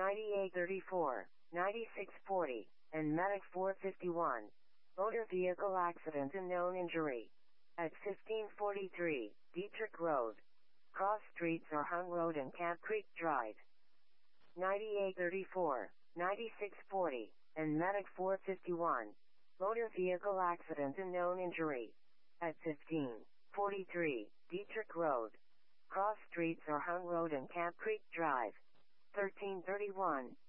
9834, 9640, and Medic 451. Motor vehicle accident and known injury. At 1543, Dietrich Road. Cross streets are Hung Road and Camp Creek Drive. 9834, 9640, and Medic 451. Motor vehicle accident and known injury. At 1543, Dietrich Road. Cross streets are Hung Road and Camp Creek Drive. 1331,